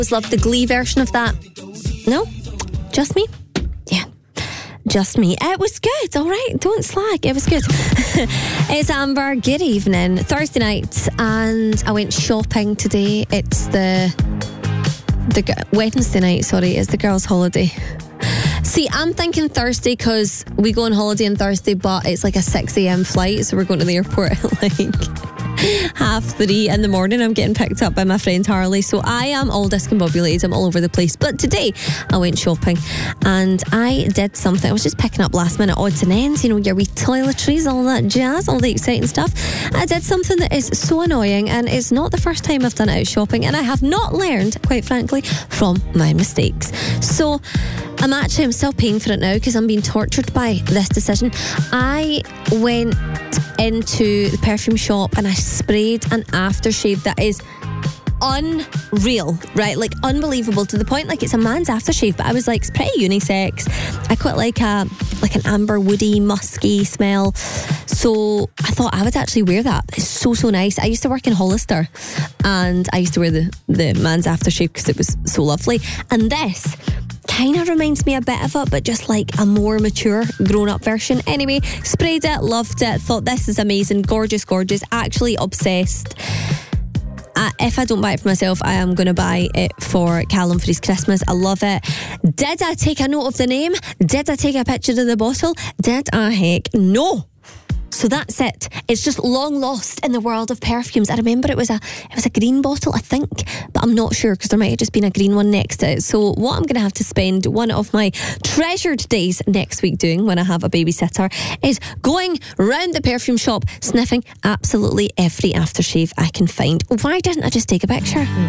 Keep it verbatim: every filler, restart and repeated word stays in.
always loved the Glee version of that. No? Just me? Yeah. Just me. It was good, all right. Don't slag. It was good. It's Amber. Good evening. Thursday night, and I went shopping today. It's the the g- Wednesday night. Sorry, it's the girls' holiday. See, I'm thinking Thursday because we go on holiday on Thursday, but it's like a six a.m. flight, so we're going to the airport at like half three in the morning. I'm getting picked up by my friend Harley, so I am all discombobulated. I'm all over the place. But today I went shopping and I did something. I was just picking up last minute odds and ends, you know, your wee toiletries, all that jazz, all the exciting stuff. I did something that is so annoying, and it's not the first time I've done it out shopping, and I have not learned, quite frankly, from my mistakes. So I'm actually, I'm still paying for it now because I'm being tortured by this decision. I went into the perfume shop and I sprayed an aftershave that is unreal, right? Like unbelievable, to the point like it's a man's aftershave, but I was like, it's pretty unisex. I quite like a like an amber woody musky smell, so I thought I would actually wear that. It's so so nice. I used to work in Hollister and I used to wear the, the man's aftershave because it was so lovely, and this kind of reminds me a bit of it, but just like a more mature, grown-up version. Anyway, sprayed it, loved it, thought this is amazing, gorgeous, gorgeous, actually obsessed. Uh, if I don't buy it for myself, I am going to buy it for Callum for his Christmas. I love it. Did I take a note of the name? Did I take a picture of the bottle? Did I heck no? So that's it. It's just long lost in the world of perfumes. I remember it was a it was a green bottle, I think, but I'm not sure because there might have just been a green one next to it. So what I'm going to have to spend one of my treasured days next week doing when I have a babysitter is going round the perfume shop sniffing absolutely every aftershave I can find. Why didn't I just take a picture?